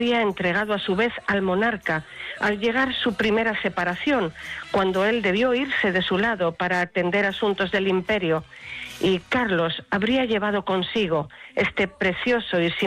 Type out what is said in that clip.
había entregado a su vez al monarca al llegar su primera separación, cuando él debió irse de su lado para atender asuntos del imperio, y Carlos habría llevado consigo este precioso y